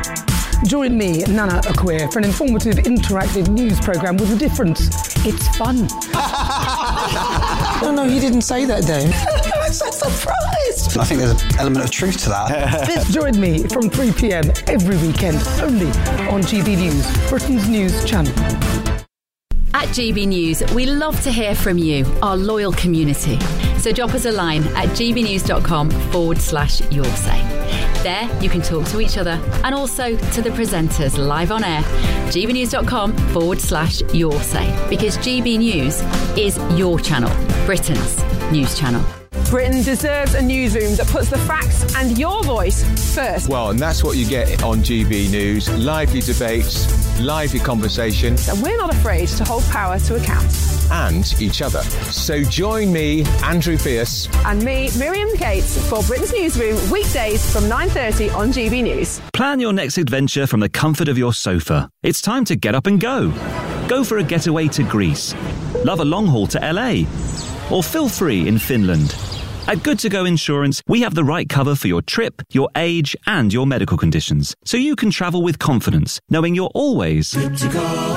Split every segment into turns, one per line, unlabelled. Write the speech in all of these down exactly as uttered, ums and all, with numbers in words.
Join me, Nana Akwe, for an informative, interactive news programme with a difference. It's fun.
No, no, you didn't say that, Dave.
I'm so surprised.
I think there's an element of truth to that.
Join me from three p.m. every weekend, only on G B News, Britain's news channel.
At G B News, we love to hear from you, our loyal community. So drop us a line at gbnews.com forward slash your say. There, you can talk to each other and also to the presenters live on air. gbnews.com forward slash your say. Because G B News is your channel, Britain's news channel.
Britain deserves a newsroom that puts the facts and your voice first.
Well, and that's what you get on G B News. Lively debates, lively conversation.
And we're not afraid to hold power to account.
And each other. So join me, Andrew Pierce.
And me, Miriam Gates, for Britain's Newsroom, weekdays from nine thirty on G B News.
Plan your next adventure from the comfort of your sofa. It's time to get up and go. Go for a getaway to Greece. Love a long haul to L A. Or feel free in Finland. At Good To Go Insurance, we have the right cover for your trip, your age, and your medical conditions, so you can travel with confidence, knowing you're always good to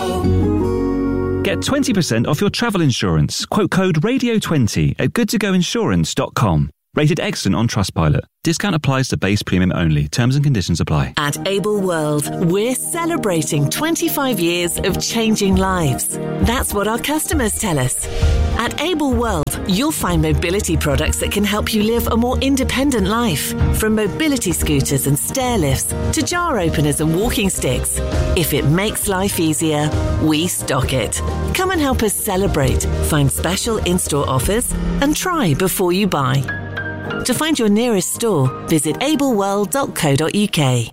go. Get twenty percent off your travel insurance. Quote code radio twenty at good to go insurance dot com. Rated excellent on Trustpilot. Discount applies to base premium only. Terms and conditions apply.
At Able World, we're celebrating twenty-five years of changing lives. That's what our customers tell us. At Able World, you'll find mobility products that can help you live a more independent life. From mobility scooters and stair lifts to jar openers and walking sticks. If it makes life easier, we stock it. Come and help us celebrate. Find special in-store offers and try before you buy. To find your nearest store, visit able world dot co dot uk.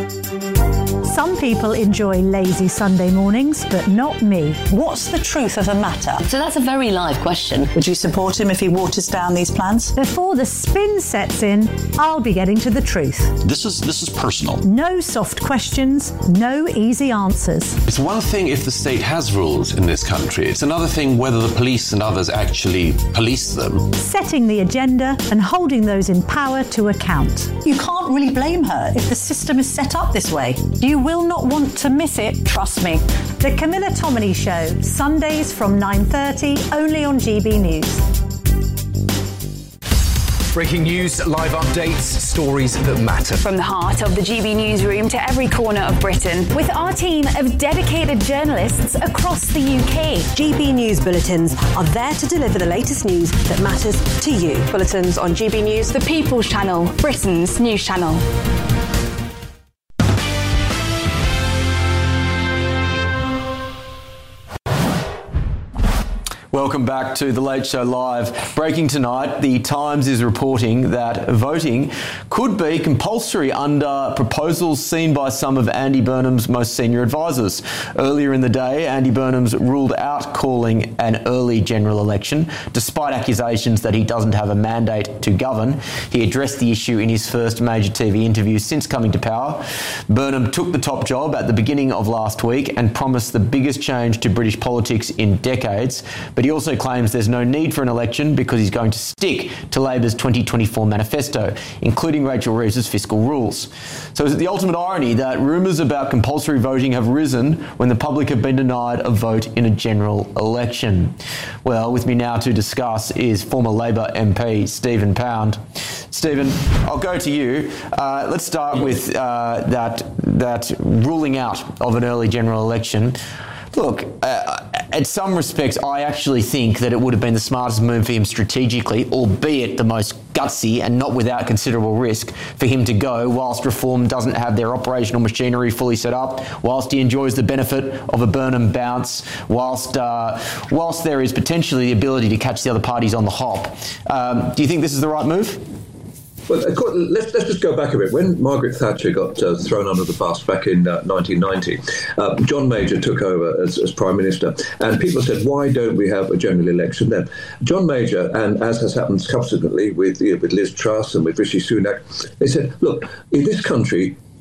Some people enjoy lazy Sunday mornings, but not me.
What's the truth of the matter?
So that's a very live question.
Would you support him if he waters down these plans?
Before the spin sets in, I'll be getting to the truth.
This is this is personal.
No soft questions, no easy answers.
It's one thing if the state has rules in this country. It's another thing whether the police and others actually police them.
Setting the agenda and holding those in power to account.
You can't really blame her if the system is set up this way.
You will not want to miss it, trust me. The Camilla Tominey Show, Sundays from nine thirty, only on G B News.
Breaking news, live updates, stories that matter.
From the heart of the G B Newsroom to every corner of Britain, with our team of dedicated journalists across the U K.
G B News Bulletins are there to deliver the latest news that matters to you.
Bulletins on G B News, the People's Channel, Britain's news channel.
Welcome back to The Late Show Live. Breaking tonight, The Times is reporting that voting could be compulsory under proposals seen by some of Andy Burnham's most senior advisors. Earlier in the day, Andy Burnham's ruled out calling an early general election, despite accusations that he doesn't have a mandate to govern. He addressed the issue in his first major T V interview since coming to power. Burnham took the top job at the beginning of last week and promised the biggest change to British politics in decades. But he also claims there's no need for an election because he's going to stick to Labor's twenty twenty-four manifesto, including Rachel Reeves's fiscal rules. So is it the ultimate irony that rumours about compulsory voting have risen when the public have been denied a vote in a general election? Well, with me now to discuss is former Labor M P Stephen Pound. Stephen, I'll go to you. Uh, let's start with uh, that, that ruling out of an early general election. Look, uh, in some respects, I actually think that it would have been the smartest move for him strategically, albeit the most gutsy and not without considerable risk, for him to go whilst Reform doesn't have their operational machinery fully set up, whilst he enjoys the benefit of a Burnham bounce, whilst uh, whilst there is potentially the ability to catch the other parties on the hop. Um, do you think this is the right move?
Well, let's, let's just go back a bit. When Margaret Thatcher got uh, thrown under the bus back in uh, nineteen ninety, uh, John Major took over as, as Prime Minister, and people said, why don't we have a general election then? John Major, and as has happened subsequently with, you know, with Liz Truss and with Rishi Sunak, they said, look, in this country,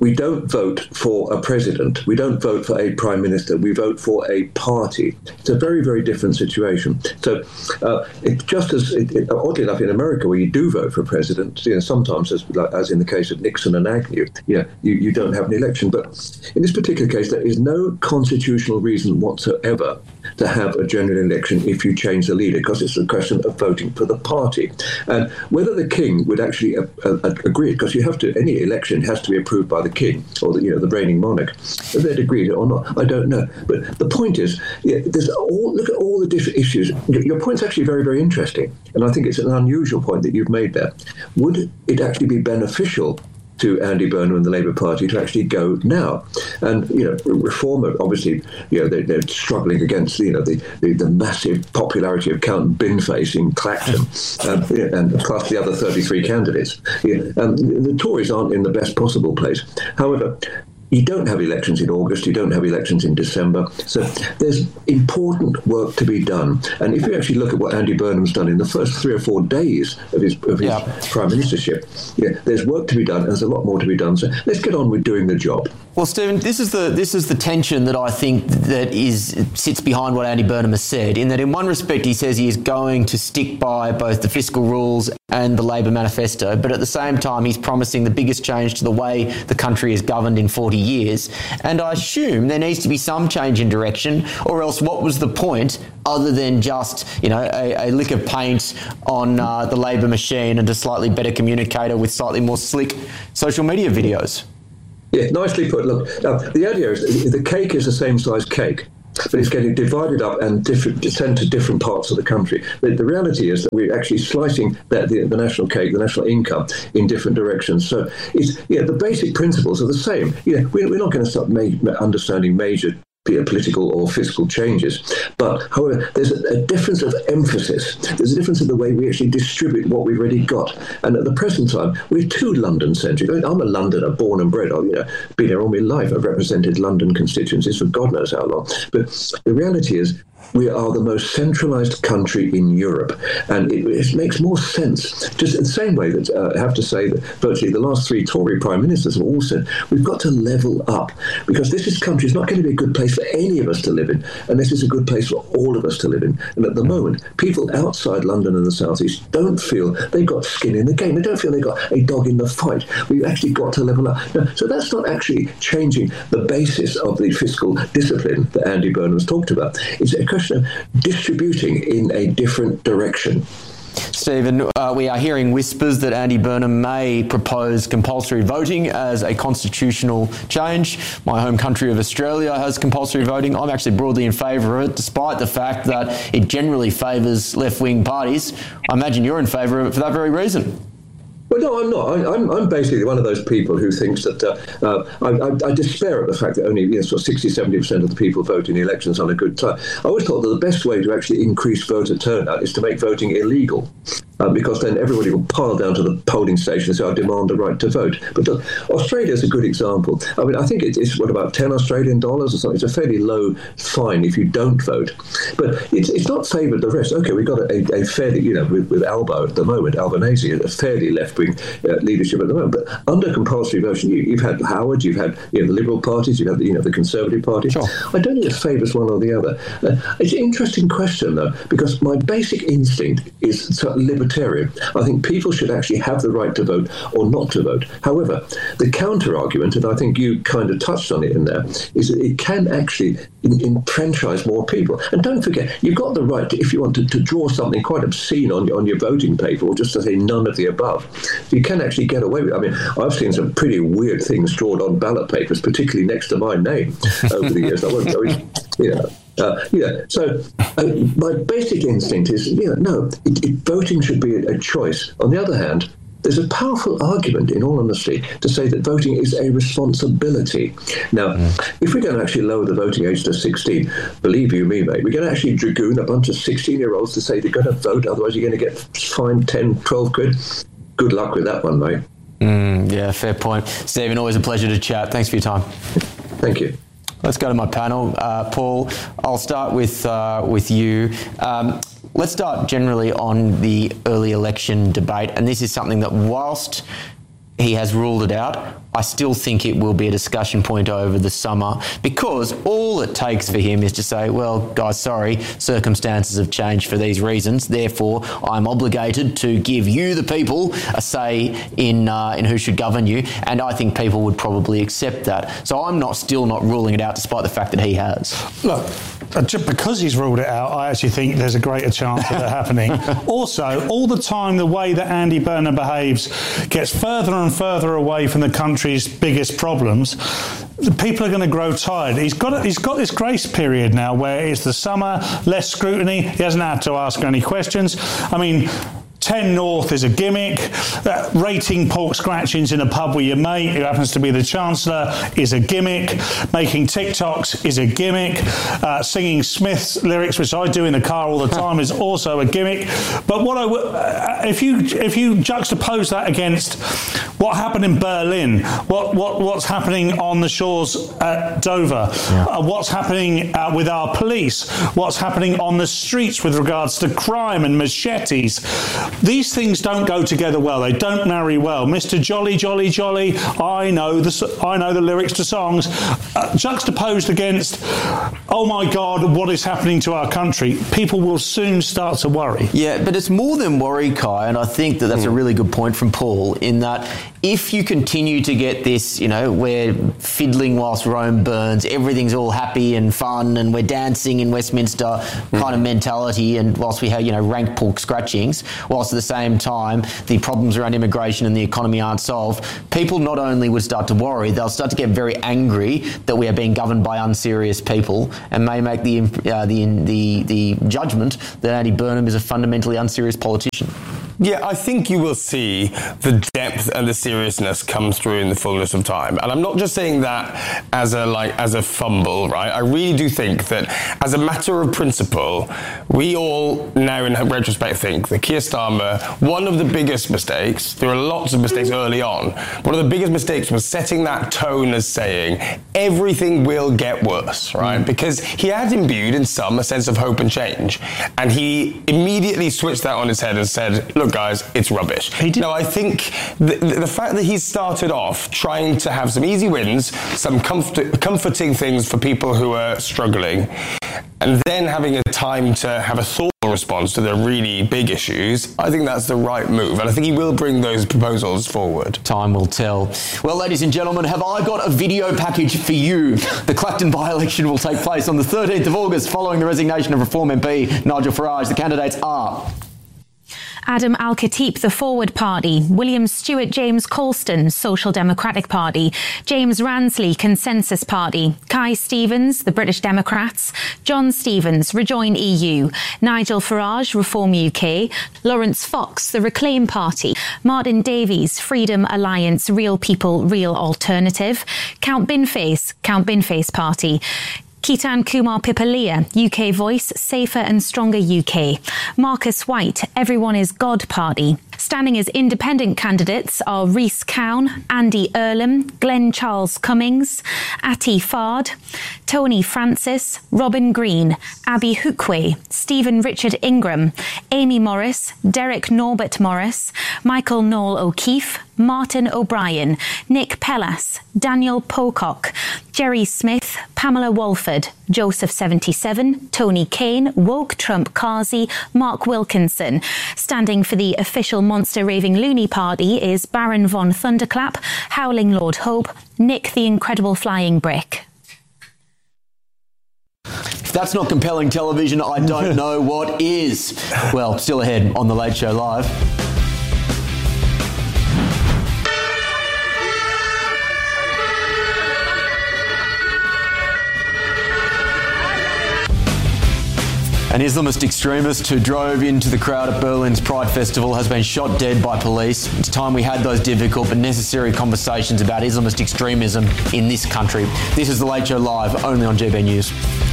we don't vote for a president. We don't vote for a prime minister. We vote for a party. It's a very, very different situation. So uh, it's just as, it, it, oddly enough, in America, where you do vote for a president, you know, sometimes, as, as in the case of Nixon and Agnew, you know, you, you don't have an election. But in this particular case, there is no constitutional reason whatsoever to have a general election if you change the leader, because it's a question of voting for the party. And whether the king would actually uh, uh, agree, because you have to, any election has to be approved by the king or the, you know, the reigning monarch. If they'd agreed or not, I don't know. But the point is, yeah, there's all, look at all the different issues. Your point's actually very, very interesting. And I think it's an unusual point that you've made there. Would it actually be beneficial to Andy Burnham and the Labour Party to actually go now? And, you know, Reform, obviously, you know, they're, they're struggling against, you know, the, the, the massive popularity of Count Binface in Clacton, um, yeah, and plus the other thirty-three candidates. Yeah, um, the Tories aren't in the best possible place. However, you don't have elections in August, you don't have elections in December, so there's important work to be done. And if you actually look at what Andy Burnham's done in the first three or four days of his, of his yeah. prime ministership, yeah, there's work to be done, and there's a lot more to be done. So let's get on with doing the job.
Well, Stephen, this is the this is the tension that I think that is sits behind what Andy Burnham has said, in that in one respect he says he is going to stick by both the fiscal rules and the Labor manifesto, but at the same time he's promising the biggest change to the way the country is governed in forty years. And I assume there needs to be some change in direction, or else what was the point other than just, you know, a, a lick of paint on uh, the Labor machine and a slightly better communicator with slightly more slick social media videos?
Yeah, nicely put. Look, now, the idea is the cake is the same size cake, but it's getting divided up and different, sent to different parts of the country. The, the reality is that we're actually slicing the, the, the national cake, the national income, in different directions. So it's, yeah, the basic principles are the same. Yeah, we're, we're not going to start ma- understanding major political or fiscal changes. But, however, there's a, a difference of emphasis. There's a difference in the way we actually distribute what we've already got. And at the present time, we're too London-centric. I mean, I'm a Londoner, born and bred. I've, you know, been here all my life. I've represented London constituencies for God knows how long. But the reality is, we are the most centralised country in Europe, and it, it makes more sense. Just in the same way that uh, I have to say that virtually the last three Tory prime ministers have all said we've got to level up, because this is country is not going to be a good place for any of us to live in, and this is a good place for all of us to live in. And at the moment, people outside London and the South East don't feel they've got skin in the game. They don't feel they've got a dog in the fight. We've actually got to level up. Now, so that's not actually changing the basis of the fiscal discipline that Andy Burnham's talked about. It's a question of distributing in a different direction.
Stephen, uh, we are hearing whispers that Andy Burnham may propose compulsory voting as a constitutional change. My home country of Australia has compulsory voting. I'm actually broadly in favour of it, despite the fact that it generally favours left-wing parties. I imagine you're in favour of it for that very reason.
Well, no, I'm not. I, I'm, I'm basically one of those people who thinks that uh, uh, I, I, I despair at the fact that only, you know, sort of sixty, seventy percent of the people vote in the elections on a good time. I always thought that the best way to actually increase voter turnout is to make voting illegal. Uh, because then everybody will pile down to the polling station and say, I demand the right to vote. But uh, Australia is a good example. I mean, I think it, it's, what, about ten Australian dollars or something? It's a fairly low fine if you don't vote. But it's, it's not favoured the rest. OK, we've got a, a fairly, you know, with, with Albo at the moment, Albanese, a fairly left-wing uh, leadership at the moment. But under compulsory voting, you, you've had Howard, you've had, you know, the Liberal parties, you've had the, you know, the Conservative Party. Sure. I don't think it favours one or the other. Uh, it's an interesting question, though, because my basic instinct is sort of libertarian. I think people should actually have the right to vote or not to vote. However, the counter-argument, and I think you kind of touched on it in there, is that it can actually enfranchise more people. And don't forget, you've got the right to, if you want to, to draw something quite obscene on, on your voting paper, or just to say none of the above, you can actually get away with it. I mean, I've seen some pretty weird things drawn on ballot papers, particularly next to my name over the years. I won't go into, you know. Uh, yeah, so uh, my basic instinct is, you know, no, it, it, voting should be a, a choice. On the other hand, there's a powerful argument, in all honesty, to say that voting is a responsibility. Now, mm. if we're going to actually lower the voting age to sixteen, believe you me, mate, we're going to actually dragoon a bunch of sixteen-year-olds to say they're going to vote, otherwise you're going to get fined ten, twelve quid. Good luck with that one, mate.
Mm, yeah, fair point. Stephen, always a pleasure to chat. Thanks for your time.
Thank you.
Let's go to my panel. Uh, Paul, I'll start with uh, with you. Um, let's start generally on the early election debate. And this is something that, whilst he has ruled it out, I still think it will be a discussion point over the summer, because all it takes for him is to say, well, guys, sorry, circumstances have changed for these reasons, therefore I'm obligated to give you, the people, a say in uh, in who should govern you, and I think people would probably accept that. So I'm not still not ruling it out, despite the fact that he has.
Look, just because he's ruled it out, I actually think there's a greater chance of it happening. Also, all the time, the way that Andy Burnham behaves gets further and further away from the country's biggest problems. The people are going to grow tired. He's got he's got this grace period now where it's the summer, less scrutiny. He hasn't had to ask any questions. I mean, ten North is a gimmick. Uh, rating pork scratchings in a pub with your mate, who happens to be the Chancellor, is a gimmick. Making TikToks is a gimmick. Uh, singing Smith's lyrics, which I do in the car all the time, is also a gimmick. But what I w- uh, if you if you juxtapose that against what happened in Berlin, what what what's happening on the shores at Dover, yeah. uh, what's happening uh, with our police, what's happening on the streets with regards to crime and machetes. These things don't go together well. They don't marry well. Mister Jolly, Jolly, Jolly, I know the, I know the lyrics to songs, uh, juxtaposed against, oh my God, what is happening to our country? People will soon start to worry.
Yeah, but it's more than worry, Kai, and I think that that's mm. a really good point from Paul, in that if you continue to get this, you know, we're fiddling whilst Rome burns, everything's all happy and fun, and we're dancing in Westminster mm. kind of mentality, and whilst we have, you know, rank pork scratchings, whilst at the same time the problems around immigration and the economy aren't solved, people not only would start to worry, they'll start to get very angry that we are being governed by unserious people, and may make the uh, the, the the judgment that Andy Burnham is a fundamentally unserious politician.
Yeah, I think you will see the depth and the seriousness come through in the fullness of time. And I'm not just saying that as a like as a fumble, right? I really do think that as a matter of principle, we all now in retrospect think that Keir Starmer, one of the biggest mistakes, there are lots of mistakes early on, one of the biggest mistakes was setting that tone as saying everything will get worse, right? Mm. Because he had imbued in some a sense of hope and change. And he immediately switched that on his head and said, look, guys, it's rubbish. No, I think the, the fact that he's started off trying to have some easy wins, some comfort, comforting things for people who are struggling, and then having a time to have a thoughtful response to the really big issues, I think that's the right move. And I think he will bring those proposals forward.
Time will tell. Well, ladies and gentlemen, have I got a video package for you? The Clacton by-election will take place on the thirteenth of August following the resignation of Reform M P Nigel Farage. The candidates are
Adam Al-Khatib, the Forward Party; William Stewart James Colston, Social Democratic Party; James Ransley, Consensus Party; Kai Stevens, the British Democrats; John Stevens, Rejoin E U; Nigel Farage, Reform U K; Lawrence Fox, the Reclaim Party; Martin Davies, Freedom Alliance, Real People, Real Alternative; Count Binface, Count Binface Party; Ketan Kumar Pipalia, U K Voice, Safer and Stronger U K; Marcus White, Everyone is God Party. Standing as independent candidates are Rhys Cowan, Andy Earlham, Glenn Charles Cummings, Ati Fard, Tony Francis, Robin Green, Abby Hookwe, Stephen Richard Ingram, Amy Morris, Derek Norbert Morris, Michael Noel O'Keefe, Martin O'Brien, Nick Pellas, Daniel Pocock, Jerry Smith, Pamela Walford, Joseph seventy-seven, Tony Kane, Woke Trump Kazi, Mark Wilkinson. Standing for the official Monster Raving Loony Party is Baron von Thunderclap, Howling Lord Hope, Nick the Incredible Flying Brick.
If that's not compelling television, I don't know what is. Well, still ahead on The Late Show Live. An Islamist extremist who drove into the crowd at Berlin's Pride Festival has been shot dead by police. It's time we had those difficult but necessary conversations about Islamist extremism in this country. This is The Late Show Live, only on G B News.